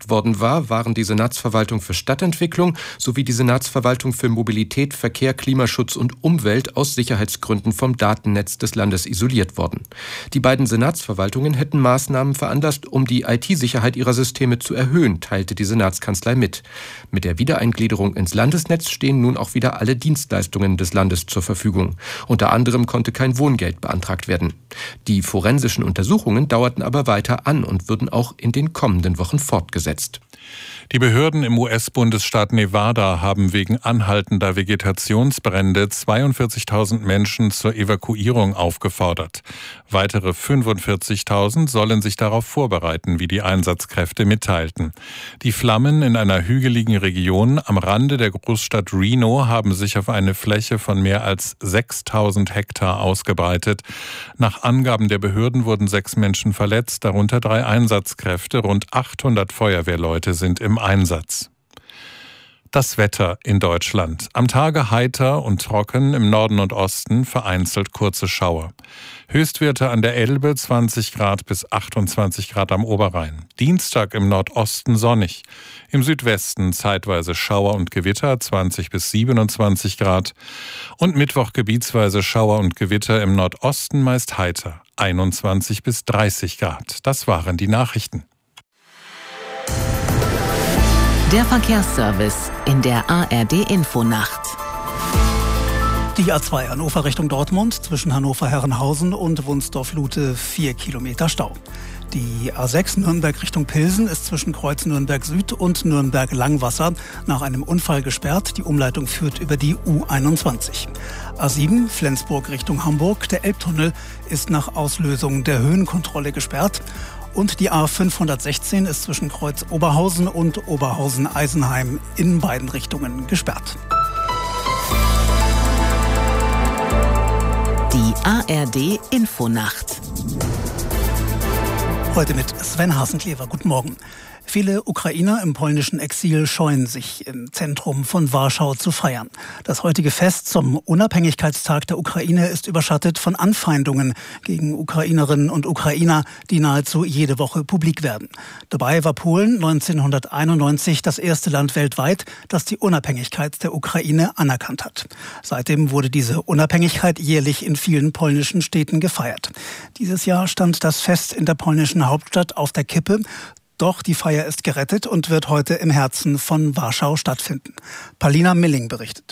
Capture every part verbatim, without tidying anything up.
untersucht worden war, waren die Senatsverwaltung für Stadtentwicklung sowie die Senatsverwaltung für Mobilität, Verkehr, Klimaschutz und Umwelt aus Sicherheitsgründen vom Datennetz des Landes isoliert worden. Die beiden Senatsverwaltungen hätten Maßnahmen veranlasst, um die I T-Sicherheit ihrer Systeme zu erhöhen, teilte die Senatskanzlei mit. Mit der Wiedereingliederung ins Landesnetz stehen nun auch wieder alle Dienstleistungen des Landes zur Verfügung. Unter anderem konnte kein Wohngeld beantragt werden. Die forensischen Untersuchungen dauerten aber weiter an und würden auch in den kommenden Wochen fortgesetzt. Die Behörden im U S-Bundesstaat Nevada haben wegen anhaltender Vegetationsbrände zweiundvierzigtausend Menschen zur Evakuierung aufgefordert. Weitere fünfundvierzigtausend sollen sich darauf vorbereiten, wie die Einsatzkräfte mitteilten. Die Flammen in einer hügeligen Region am Rande der Großstadt Reno haben sich auf eine Fläche von mehr als sechstausend Hektar ausgebreitet. Nach Angaben der Behörden wurden sechs Menschen verletzt, darunter drei Einsatzkräfte. Rund achthundert Feuerwehrleute sind im Einsatz. Das Wetter in Deutschland. Am Tage heiter und trocken, im Norden und Osten vereinzelt kurze Schauer. Höchstwerte an der Elbe zwanzig Grad bis achtundzwanzig Grad am Oberrhein. Dienstag im Nordosten sonnig. Im Südwesten zeitweise Schauer und Gewitter zwanzig bis siebenundzwanzig Grad. Und Mittwoch gebietsweise Schauer und Gewitter im Nordosten meist heiter einundzwanzig bis dreißig Grad. Das waren die Nachrichten. Der Verkehrsservice in der A R D-Infonacht. Die A zwei Hannover Richtung Dortmund zwischen Hannover-Herrenhausen und Wunsdorf-Lute vier Kilometer Stau. Die A sechs Nürnberg Richtung Pilsen ist zwischen Kreuz Nürnberg Süd und Nürnberg Langwasser nach einem Unfall gesperrt. Die Umleitung führt über die U einundzwanzig. A sieben Flensburg Richtung Hamburg. Der Elbtunnel ist nach Auslösung der Höhenkontrolle gesperrt. Und die A fünfhundertsechzehn ist zwischen Kreuz Oberhausen und Oberhausen-Eisenheim in beiden Richtungen gesperrt. Die A R D-Infonacht. Heute mit Sven Hasenklever. Guten Morgen. Viele Ukrainer im polnischen Exil scheuen sich, im Zentrum von Warschau zu feiern. Das heutige Fest zum Unabhängigkeitstag der Ukraine ist überschattet von Anfeindungen gegen Ukrainerinnen und Ukrainer, die nahezu jede Woche publik werden. Dabei war Polen neunzehnhunderteinundneunzig das erste Land weltweit, das die Unabhängigkeit der Ukraine anerkannt hat. Seitdem wurde diese Unabhängigkeit jährlich in vielen polnischen Städten gefeiert. Dieses Jahr stand das Fest in der polnischen Hauptstadt auf der Kippe. Doch die Feier ist gerettet und wird heute im Herzen von Warschau stattfinden. Palina Milling berichtet.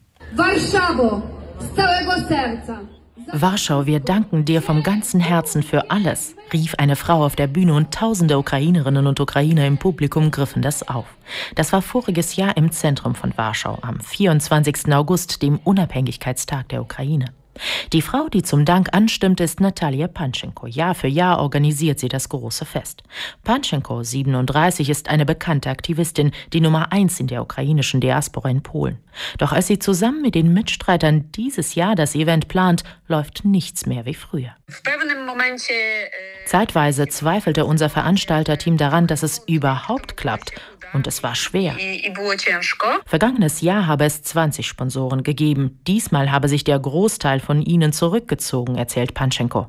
Warschau, wir danken dir vom ganzen Herzen für alles, rief eine Frau auf der Bühne und tausende Ukrainerinnen und Ukrainer im Publikum griffen das auf. Das war voriges Jahr im Zentrum von Warschau, am vierundzwanzigsten August, dem Unabhängigkeitstag der Ukraine. Die Frau, die zum Dank anstimmt, ist Natalia Panchenko. Jahr für Jahr organisiert sie das große Fest. Panchenko, siebenunddreißig, ist eine bekannte Aktivistin, die Nummer eins in der ukrainischen Diaspora in Polen. Doch als sie zusammen mit den Mitstreitern dieses Jahr das Event plant, läuft nichts mehr wie früher. Zeitweise zweifelte unser Veranstalterteam daran, dass es überhaupt klappt. Und es war schwer. Vergangenes Jahr habe es zwanzig Sponsoren gegeben. Diesmal habe sich der Großteil von ihnen zurückgezogen, erzählt Panchenko.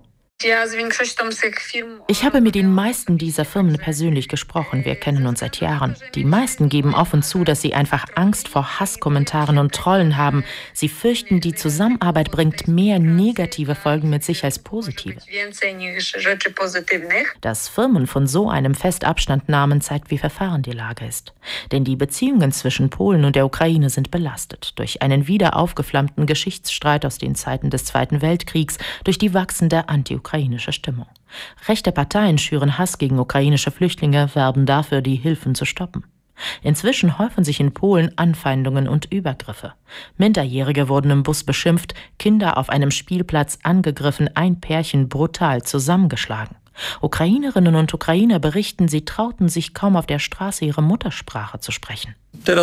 Ich habe mit den meisten dieser Firmen persönlich gesprochen. Wir kennen uns seit Jahren. Die meisten geben offen zu, dass sie einfach Angst vor Hasskommentaren und Trollen haben. Sie fürchten, die Zusammenarbeit bringt mehr negative Folgen mit sich als positive. Dass Firmen von so einem Fest Abstand nahmen, zeigt, wie verfahren die Lage ist. Denn die Beziehungen zwischen Polen und der Ukraine sind belastet. Durch einen wieder aufgeflammten Geschichtsstreit aus den Zeiten des Zweiten Weltkriegs, durch die wachsende anti-ukrainische Stimmung. Rechte Parteien schüren Hass gegen ukrainische Flüchtlinge, werben dafür, die Hilfen zu stoppen. Inzwischen häufen sich in Polen Anfeindungen und Übergriffe. Minderjährige wurden im Bus beschimpft, Kinder auf einem Spielplatz angegriffen, ein Pärchen brutal zusammengeschlagen. Ukrainerinnen und Ukrainer berichten, sie trauten sich kaum auf der Straße ihre Muttersprache zu sprechen.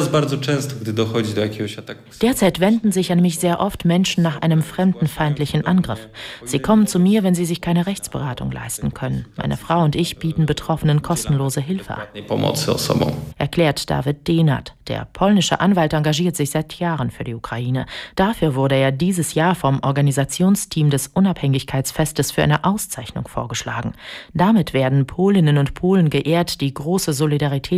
Derzeit wenden sich an mich sehr oft Menschen nach einem fremdenfeindlichen Angriff. Sie kommen zu mir, wenn sie sich keine Rechtsberatung leisten können. Meine Frau und ich bieten Betroffenen kostenlose Hilfe an, erklärt David Denat. Der polnische Anwalt engagiert sich seit Jahren für die Ukraine. Dafür wurde er dieses Jahr vom Organisationsteam des Unabhängigkeitsfestes für eine Auszeichnung vorgeschlagen. Damit werden Polinnen und Polen geehrt, die große Solidarität